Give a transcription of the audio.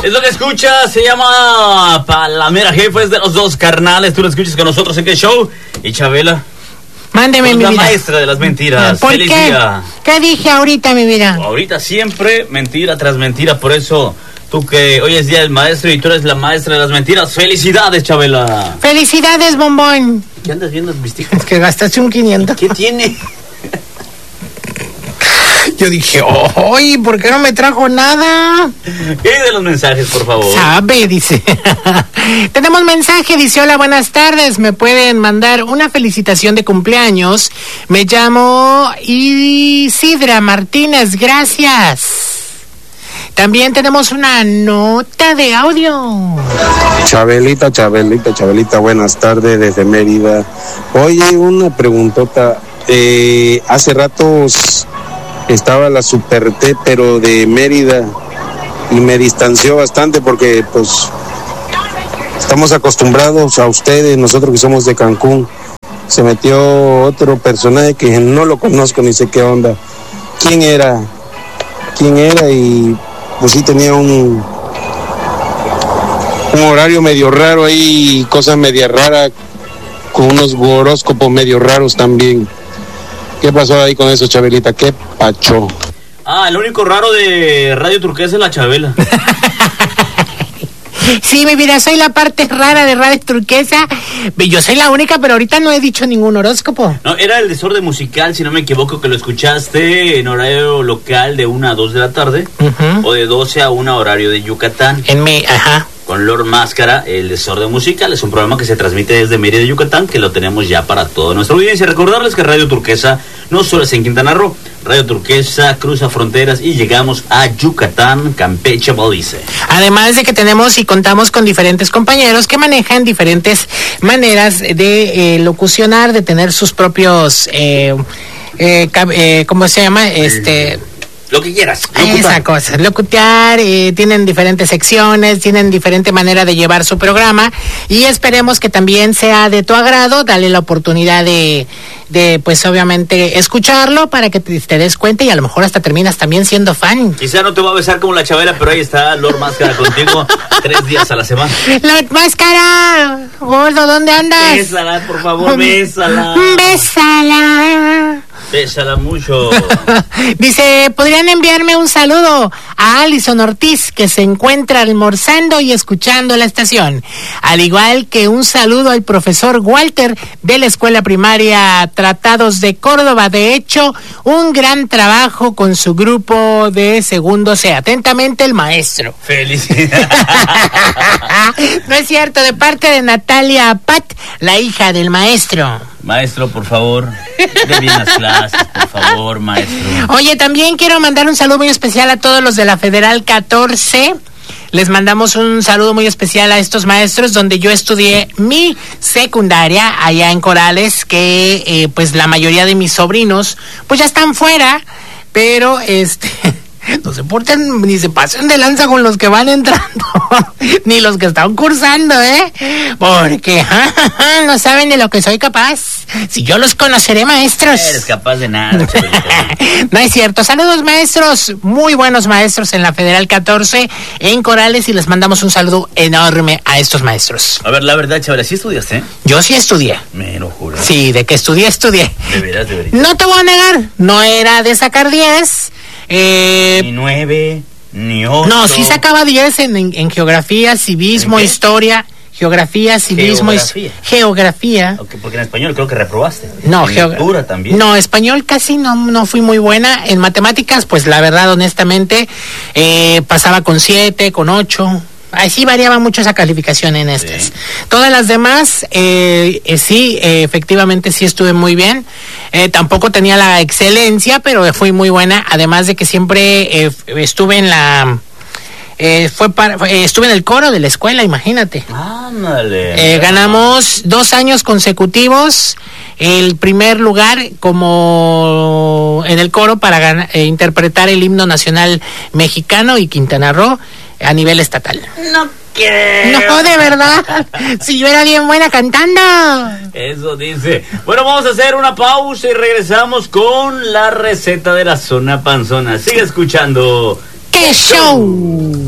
Es lo que escuchas, se llama Palamera Jefa, es de los dos carnales. Tú lo escuchas con nosotros en qué show. Y Chabela, mándeme, mi la vida. maestra de las mentiras. ¿Por Feliz qué? día. ¿Qué dije ahorita, mi vida? Ahorita siempre mentira tras mentira, por eso tú que hoy es día del maestro y tú eres la maestra de las mentiras. ¡Felicidades, Chabela! ¡Felicidades, bombón! ¿Qué andas viendo, Mistico? Es que gastaste un 500. ¿Qué tiene? Yo dije, ¡ay! ¿Por qué no me trajo nada? ¿Qué hay de los mensajes, por favor? Sabe, dice. Tenemos mensaje, dice: hola, buenas tardes. Me pueden mandar una felicitación de cumpleaños. Me llamo Isidra Martínez, gracias. También tenemos una nota de audio. Chabelita, buenas tardes desde Mérida. Oye, una preguntota. Hace ratos estaba la Super T, pero de Mérida, y me distanció bastante porque pues estamos acostumbrados a ustedes, nosotros que somos de Cancún. Se metió otro personaje que no lo conozco ni sé qué onda. ¿Quién era? Y pues sí tenía un horario medio raro ahí, cosas media raras, con unos horóscopos medio raros también. ¿Qué pasó ahí con eso, Chabelita? ¿Qué pacho? El único raro de Radio Turquesa es la Chabela. Sí, mi vida, soy la parte rara de Radio Turquesa. Yo soy la única, pero ahorita no he dicho ningún horóscopo. No, era el desorden musical, si no me equivoco, que lo escuchaste en horario local de 1 a 2 de la tarde, o de 12 a 1 horario de Yucatán. Con Lord Máscara, el desorden musical es un programa que se transmite desde Mérida, Yucatán, que lo tenemos ya para toda nuestra audiencia. Recordarles que Radio Turquesa no solo es en Quintana Roo, Radio Turquesa cruza fronteras y llegamos a Yucatán, Campeche, Belice. Además de que tenemos y contamos con diferentes compañeros que manejan diferentes maneras de locucionar, de tener sus propios, ¿cómo se llama? Lo que quieras. Esa cosa, locutear, tienen diferentes secciones, tienen diferente manera de llevar su programa y esperemos que también sea de tu agrado. Dale la oportunidad de pues obviamente escucharlo para que te des cuenta y a lo mejor hasta terminas también siendo fan. Quizá no te va a besar como la Chabela, pero ahí está Lord Máscara contigo 3 días a la semana. Lord Máscara, gordo, ¿dónde andas? Bésala, por favor, bésala. Bésala. Bésala mucho. Dice, ¿podrían enviarme un saludo a Alison Ortiz, que se encuentra almorzando y escuchando la estación? Al igual que un saludo al profesor Walter de la escuela primaria Tratados de Córdoba. De hecho, un gran trabajo con su grupo de segundo C. Atentamente, el maestro. Felicidades. No es cierto, de parte de Natalia Pat, la hija del maestro. Maestro, por favor, de bien las clases, por favor, maestro. Oye, también quiero mandar un saludo muy especial a todos los de la Federal 14. Les mandamos un saludo muy especial a estos maestros, donde yo estudié mi secundaria allá en Corales, que pues la mayoría de mis sobrinos pues ya están fuera, pero no se porten ni se pasen de lanza con los que van entrando, ni los que están cursando, porque no saben de lo que soy capaz. Si yo los conoceré, maestros. Eres capaz de nada, Chabelita. No es cierto. Saludos, maestros, muy buenos maestros en la Federal 14 en Corales, y les mandamos un saludo enorme a estos maestros. A ver, la verdad, Chabela, ¿sí estudiaste? Yo sí estudié. Me lo juro. Sí, de que estudié. De veras. No te voy a negar, no era de sacar 10. Ni 9, ni 8. No, sí sacaba 10 en geografía, civismo, historia. Geografía, civismo y geografía. Okay, porque en español creo que reprobaste. No, lectura también. No, español casi no fui muy buena. En matemáticas, pues la verdad, honestamente, pasaba con 7, con 8. Así variaba mucho esa calificación en estas. Sí. Todas las demás, sí, efectivamente sí estuve muy bien. Tampoco tenía la excelencia, pero fui muy buena. Además de que siempre estuve en la... estuve en el coro de la escuela, imagínate. Ándale. Ganamos 2 años consecutivos el primer lugar como en el coro para interpretar el himno nacional mexicano y Quintana Roo a nivel estatal. No creo. No, de verdad. Si yo era bien buena cantando. Eso dice. Bueno, vamos a hacer una pausa y regresamos con la receta de la zona panzona. Sigue escuchando. ¡Qué show!